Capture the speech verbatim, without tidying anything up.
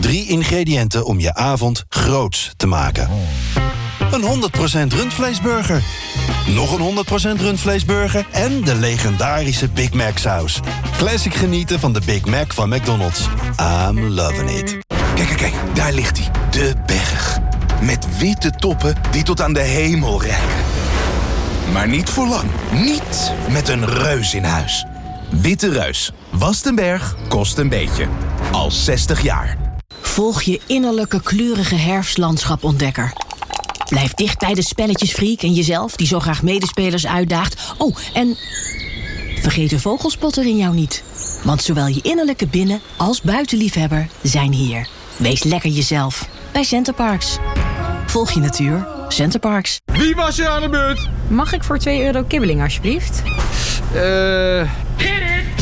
Drie ingrediënten om je avond groots te maken. Een honderd procent rundvleesburger. Nog een honderd procent rundvleesburger en de legendarische Big Mac saus. Classic genieten van de Big Mac van McDonald's. I'm loving it. Kijk, kijk, kijk, daar ligt hij. De berg. Met witte toppen die tot aan de hemel reiken. Maar niet voor lang. Niet met een reus in huis. Witte Reus. Wast een berg, kost een beetje. Al zestig jaar. Volg je innerlijke kleurige herfstlandschap-ontdekker. Blijf dicht bij de spelletjesfreak en jezelf, die zo graag medespelers uitdaagt. Oh, en vergeet de vogelspotter in jou niet. Want zowel je innerlijke binnen- als buitenliefhebber zijn hier. Wees lekker jezelf bij Centerparks. Volg je natuur. Centerparks. Wie was er aan de beurt? Mag ik voor twee euro kibbeling, alsjeblieft? Eh... Uh...